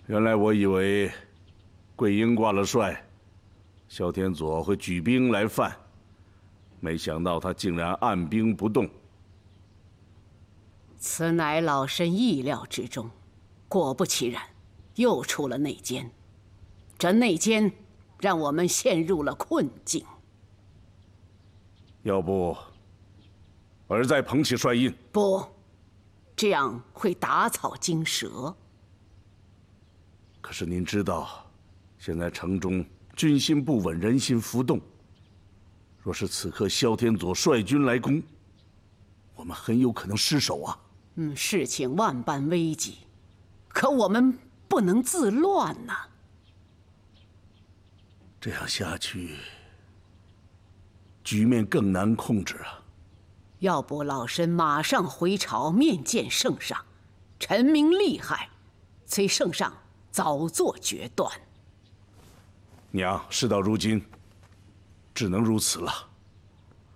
原来我以为桂英挂了帅，萧天佐会举兵来犯，没想到他竟然按兵不动。 此乃老身意料之中，果不其然，又出了内奸。这内奸让我们陷入了困境。 要不，儿再捧起帅印？ 不，这样会打草惊蛇。 可是您知道，现在城中军心不稳，人心浮动。若是此刻萧天佐率军来攻，我们很有可能失守啊。 事情万般危急，可我们不能自乱呐。 这样下去，局面更难控制啊。 要不老身马上回朝面见圣上，陈明利害，催圣上早做决断。 娘，事到如今，只能如此了。